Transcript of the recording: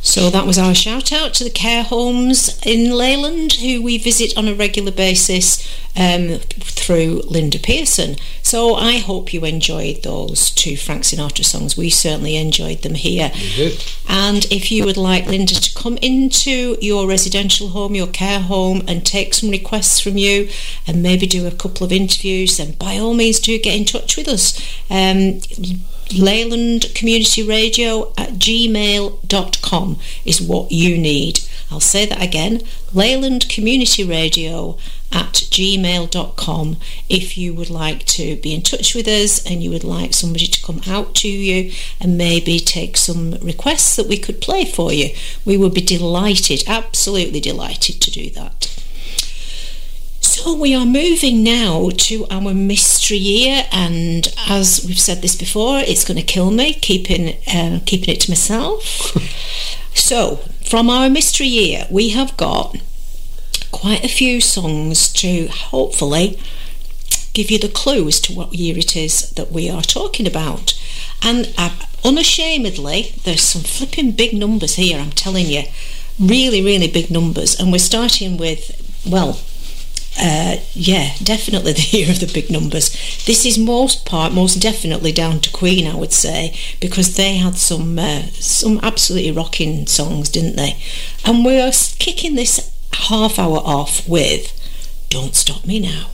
So that was our shout out to the care homes in Leyland, who we visit on a regular basis through Linda Pearson. So I hope you enjoyed those two Frank Sinatra songs. We certainly enjoyed them here. And if you would like Linda to come into your residential home, your care home, and take some requests from you and maybe do a couple of interviews, then by all means do get in touch with us. Leyland Community Radio at gmail.com is what you need. I'll say that again, Leyland Community Radio at gmail.com, if you would like to be in touch with us and you would like somebody to come out to you and maybe take some requests that we could play for you. We would be delighted, absolutely delighted to do that. So we are moving now to our mystery year, and as we've said this before, it's going to kill me keeping it to myself. So from our mystery year, we have got quite a few songs to hopefully give you the clue as to what year it is that we are talking about. And unashamedly, there's some flipping big numbers here, I'm telling you. Really, really big numbers. And we're starting with, well, definitely the year of the big numbers. This is most definitely down to Queen, I would say, because they had some absolutely rocking songs, didn't they? And we're kicking this half hour off with Don't Stop Me Now.